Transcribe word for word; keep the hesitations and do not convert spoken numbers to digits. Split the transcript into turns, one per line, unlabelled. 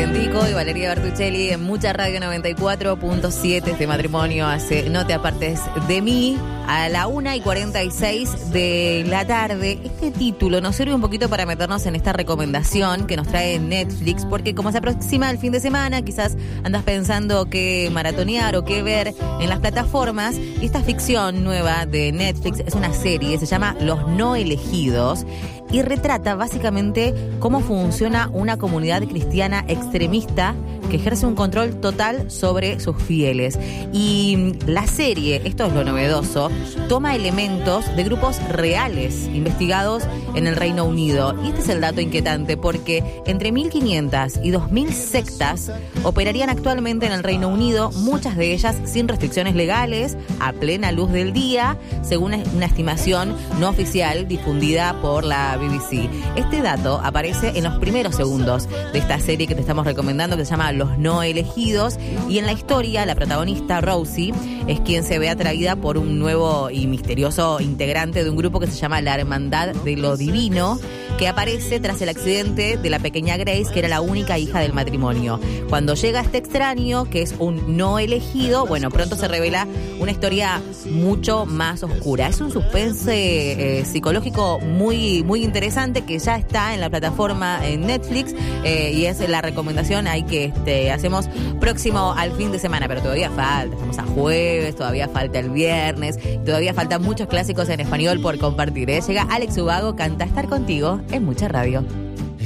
Vicentico y Valeria Bertuccelli en Mucha Radio noventa y cuatro punto siete. Este matrimonio hace No te apartes de mí a la una y cuarenta y seis de la tarde. Este título nos sirve un poquito para meternos en esta recomendación que nos trae Netflix, porque como se aproxima el fin de semana, quizás andas pensando qué maratonear o qué ver en las plataformas. Y esta ficción nueva de Netflix es una serie, se llama Los No Elegidos, y retrata básicamente cómo funciona una comunidad cristiana extremista que ejerce un control total sobre sus fieles. Y la serie, esto es lo novedoso, toma elementos de grupos reales investigados en el Reino Unido. Y este es el dato inquietante, porque entre mil quinientas y dos mil sectas operarían actualmente en el Reino Unido, muchas de ellas sin restricciones legales, a plena luz del día, según una estimación no oficial difundida por la B B C. Este dato aparece en los primeros segundos de esta serie que te estamos recomendando, que se llama Los No Elegidos, y en la historia la protagonista Rosie es quien se ve atraída por un nuevo y misterioso integrante de un grupo que se llama la Hermandad de lo Divino, que aparece tras el accidente de la pequeña Grace, que era la única hija del matrimonio. Cuando llega este extraño, que es un no elegido, bueno, pronto se revela una historia mucho más oscura. Es un suspense eh, psicológico muy, muy interesante, que ya está en la plataforma en Netflix, eh, y es la recomendación ahí que este, hacemos próximo al fin de semana, pero todavía falta, estamos a jueves, todavía falta el viernes, todavía faltan muchos clásicos en español por compartir, ¿eh? Llega Alex Ubago, canta Estar Contigo en Mucha Radio.